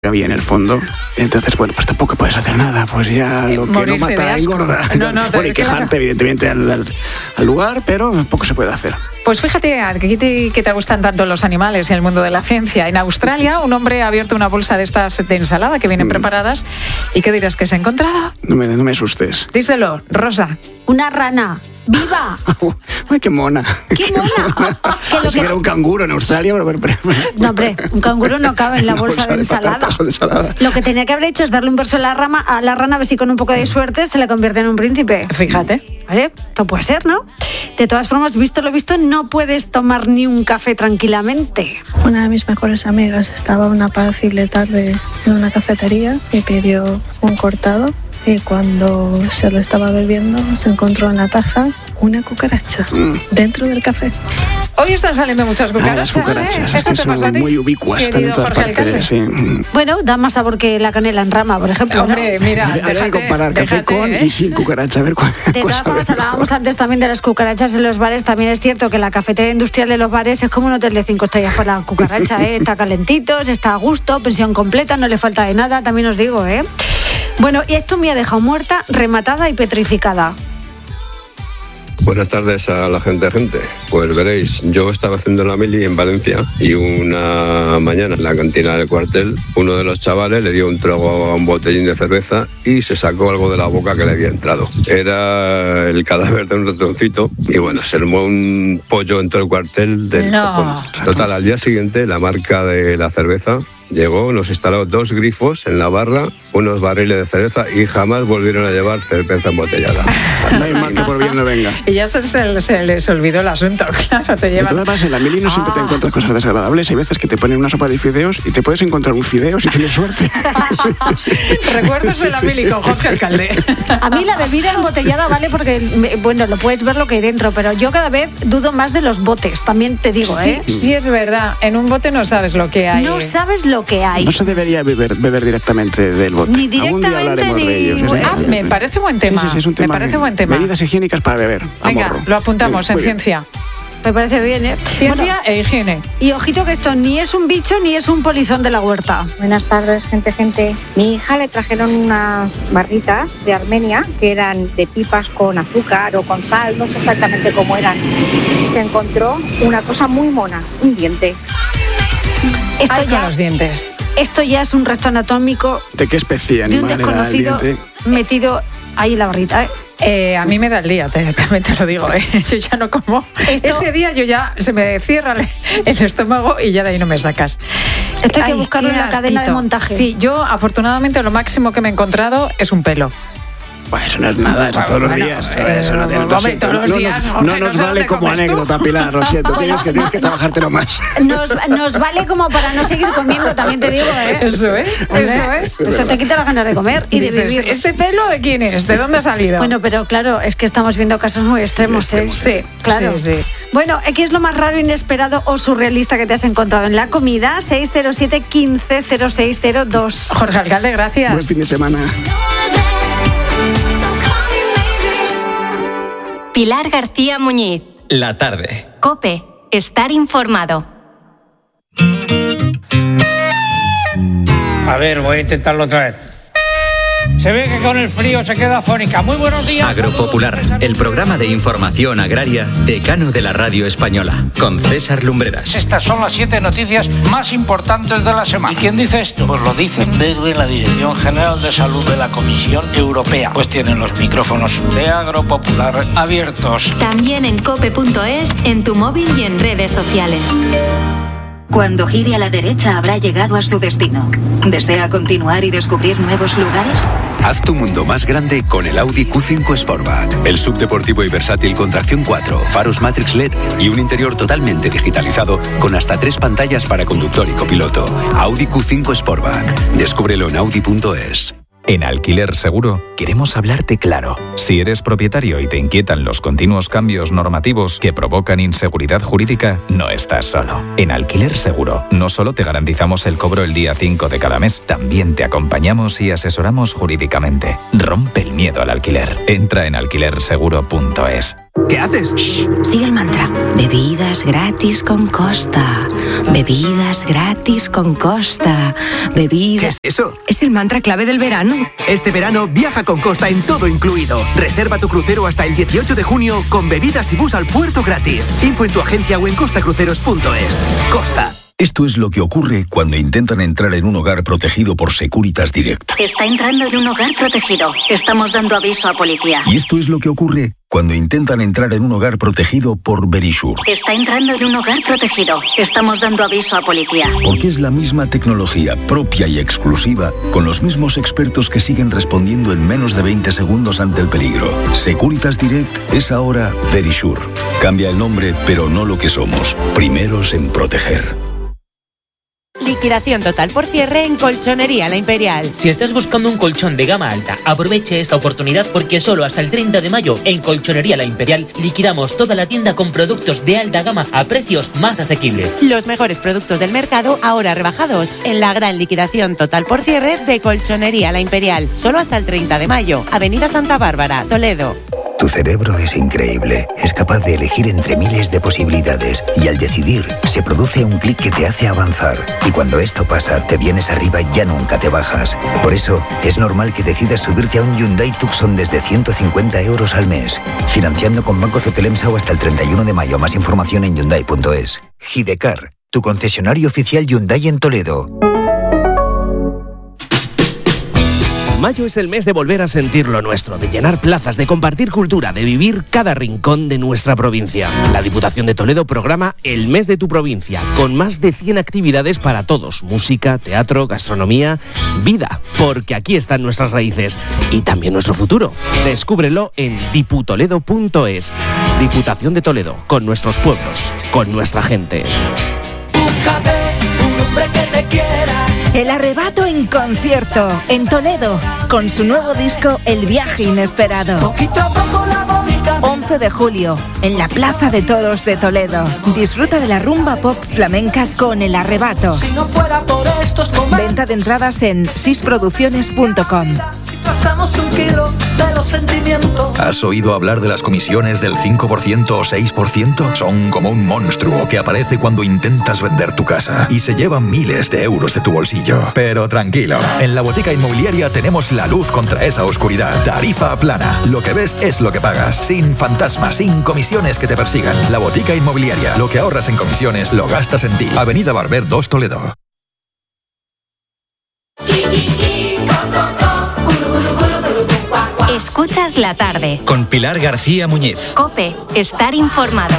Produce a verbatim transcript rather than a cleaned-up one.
había en el fondo. Entonces, bueno, pues tampoco puedes hacer nada. Pues ya lo que no mata engorda. No, no, Puede quejarte, claro. evidentemente, al, al, al lugar, pero poco se puede hacer. Pues fíjate, a ti te, que te gustan tanto los animales y el mundo de la ciencia. En Australia, un hombre ha abierto una bolsa de estas de ensalada que vienen mm. preparadas. ¿Y qué dirás que se ha encontrado? No me, no me asustes. Díselo, Rosa. Una rana. ¡Viva! ¡Ay, qué mona! ¡Qué mona! Que lo que era un canguro en Australia. Pero, pero, pero, no, hombre, un canguro no cabe en la bolsa, bolsa de, ensalada. De, patatas, de ensalada. Lo que tenía que haber hecho es darle un beso a la, rama, a la rana, a ver si con un poco de suerte se le convierte en un príncipe. Fíjate. ¿Vale? Esto puede ser, ¿no? De todas formas, visto lo visto, no puedes tomar ni un café tranquilamente. Una de mis mejores amigas estaba una apacible tarde en una cafetería y pidió un cortado. Y cuando se lo estaba bebiendo, se encontró en la taza una cucaracha mm. dentro del café. Hoy están saliendo muchas cucarachas. Ah, las cucarachas, ¿eh? es que son muy ubicuas, están en todas partes. Sí. Bueno, da más sabor que la canela en rama, por ejemplo. Hombre, ¿no? mira, hay que comparar café déjate, con ¿eh? y sin cucaracha. A ver cuál. De todas formas, hablábamos antes también de las cucarachas en los bares. También es cierto que la cafetería industrial de los bares es como un hotel de cinco estrellas por la cucaracha, ¿eh? Está calentito, está a gusto, pensión completa, no le falta de nada, también os digo, ¿eh? Bueno, y esto me ha dejado muerta, rematada y petrificada. Buenas tardes a la gente, gente. Pues veréis, yo estaba haciendo la mili en Valencia y una mañana en la cantina del cuartel, uno de los chavales le dio un trago a un botellín de cerveza y se sacó algo de la boca que le había entrado. Era el cadáver de un ratoncito y bueno, se armó un pollo en todo el cuartel del no. copón. Total, al día siguiente la marca de la cerveza llegó, nos instaló dos grifos en la barra, unos barriles de cerveza y jamás volvieron a llevar cerveza embotellada. No hay mal que por bien no venga. Y ya se, se, se les olvidó el asunto, claro, te llevan... De todas maneras, en la mili no ah. siempre te encuentras cosas desagradables. Hay veces que te ponen una sopa de fideos y te puedes encontrar un fideo si tienes suerte. sí, sí. Recuerdos en la mili con Jorge Alcalde. A mí la bebida embotellada vale porque, bueno, lo puedes ver lo que hay dentro, pero yo cada vez dudo más de los botes, también te digo, sí, ¿eh? Sí, es verdad. En un bote no sabes lo que hay. No sabes lo que hay. No se debería beber, beber directamente del bote. Ni directamente, Algún día hablaremos ni... de ellos. Ah, me parece buen tema. Sí, sí, sí, es un tema. Me parece buen tema. Medidas higiénicas para beber. Venga, morro. lo apuntamos Muy en bien. ciencia. Me parece bien, ¿eh? Ciencia bueno, e higiene. Y ojito que esto ni es un bicho ni es un polizón de la huerta. Buenas tardes, gente, gente. Mi hija le trajeron unas barritas de Armenia que eran de pipas con azúcar o con sal, no sé exactamente cómo eran. Se encontró una cosa muy mona, un diente. Esto Ay, ya, con los dientes. Esto ya es un resto anatómico. ¿De qué especie de un animal desconocido era el diente? Metido ahí en la barrita, ¿eh? Eh, a mí me da el día, te, también te lo digo, ¿eh? Yo ya no como. Esto, ese día yo ya se me cierra el estómago y ya de ahí no me sacas. Esto hay que Ay, buscarlo en la asquito. cadena de montaje. Sí, yo afortunadamente lo máximo que me he encontrado es un pelo. Bueno, eso no es nada, eso todos los Bueno, días. eh, Eso no, no, lo siento, todos los no, días, no, Jorge, no no nos sé vale dónde como comes tú. anécdota, Pilar, lo siento. Tienes que, tienes que trabajártelo más. Nos, nos vale como para no seguir comiendo, también te digo, ¿eh? Eso es, eso es. Eso te quita las ganas de comer y de Dices, vivir. ¿este pelo de quién es? ¿De dónde ha salido? Bueno, pero claro, es que estamos viendo casos muy extremos, ¿eh? Sí, claro. Sí, sí. Bueno, ¿qué es lo más raro, inesperado o surrealista que te has encontrado en la comida? seis cero siete, quince, cero seis cero dos. Jorge Alcalde, gracias. Buen fin de semana. Pilar García Muñiz. La tarde. COPE. Estar informado. A ver, voy a intentarlo otra vez. Se ve que con el frío se queda afónica. Muy buenos días. Agropopular, el programa de información agraria decano de la radio española, con César Lumbreras. Estas son las siete noticias más importantes de la semana. ¿Y quién dice esto? Pues lo dicen desde la Dirección General de Salud de la Comisión Europea. Pues tienen los micrófonos de Agropopular abiertos. También en cope punto es, en tu móvil y en redes sociales. Cuando gire a la derecha habrá llegado a su destino. ¿Desea continuar y descubrir nuevos lugares? Haz tu mundo más grande con el Audi Q cinco Sportback. El subdeportivo y versátil con tracción cuatro, faros Matrix L E D y un interior totalmente digitalizado con hasta tres pantallas para conductor y copiloto. Audi Q cinco Sportback. Descúbrelo en audi punto es. En Alquiler Seguro queremos hablarte claro. Si eres propietario y te inquietan los continuos cambios normativos que provocan inseguridad jurídica, no estás solo. En Alquiler Seguro no solo te garantizamos el cobro el día cinco de cada mes, también te acompañamos y asesoramos jurídicamente. Rompe el miedo al alquiler. Entra en alquiler seguro punto es. ¿Qué haces? Shh, sigue el mantra. Bebidas gratis con Costa. Bebidas gratis con Costa. Bebidas... ¿Qué es eso? Es el mantra clave del verano. Este verano viaja con Costa en todo incluido. Reserva tu crucero hasta el dieciocho de junio con bebidas y bus al puerto gratis. Info en tu agencia o en costacruceros punto es. Costa. Esto es lo que ocurre cuando intentan entrar en un hogar protegido por Securitas Direct. Está entrando en un hogar protegido. Estamos dando aviso a policía. Y esto es lo que ocurre cuando intentan entrar en un hogar protegido por Verisure. Está entrando en un hogar protegido. Estamos dando aviso a policía. Porque es la misma tecnología propia y exclusiva, con los mismos expertos que siguen respondiendo en menos de veinte segundos ante el peligro. Securitas Direct es ahora Verisure. Cambia el nombre, pero no lo que somos. Primeros en proteger. Liquidación total por cierre en Colchonería La Imperial. Si estás buscando un colchón de gama alta, aproveche esta oportunidad porque solo hasta el treinta de mayo en Colchonería La Imperial liquidamos toda la tienda con productos de alta gama a precios más asequibles. Los mejores productos del mercado ahora rebajados en la gran liquidación total por cierre de Colchonería La Imperial. Solo hasta el treinta de mayo. Avenida Santa Bárbara, Toledo. Tu cerebro es increíble. Es capaz de elegir entre miles de posibilidades y al decidir se produce un clic que te hace avanzar. Y cuando esto pasa, te vienes arriba y ya nunca te bajas. Por eso, es normal que decidas subirte a un Hyundai Tucson desde ciento cincuenta euros al mes. Financiando con Banco Cetelemsa o hasta el treinta y uno de mayo. Más información en Hyundai punto es. Hidecar, tu concesionario oficial Hyundai en Toledo. Mayo es el mes de volver a sentir lo nuestro, de llenar plazas, de compartir cultura, de vivir cada rincón de nuestra provincia. La Diputación de Toledo programa El Mes de tu Provincia, con más de cien actividades para todos. Música, teatro, gastronomía, vida, porque aquí están nuestras raíces y también nuestro futuro. Descúbrelo en diputoledo punto es. Diputación de Toledo, con nuestros pueblos, con nuestra gente. Búscate un hombre que te quiera. El Arrebato en concierto en Toledo con su nuevo disco El Viaje Inesperado. once de julio en la Plaza de Toros de Toledo. Disfruta de la rumba pop flamenca con El Arrebato. Si no fuera por estos momentos. Venta de entradas en sisproducciones punto com. Si pasamos un kilo de los sentimientos. ¿Has oído hablar de las comisiones del cinco por ciento o seis por ciento? Son como un monstruo que aparece cuando intentas vender tu casa y se llevan miles de euros de tu bolsillo. Pero tranquilo, en la Botica Inmobiliaria tenemos la luz contra esa oscuridad. Tarifa plana. Lo que ves es lo que pagas. Sin fantasmas, sin comisiones que te persigan. La Botica Inmobiliaria. Lo que ahorras en comisiones lo gastas en ti. Avenida Barber dos, Toledo. Escuchas la tarde. Con Pilar García Muñiz. COPE. Estar informado.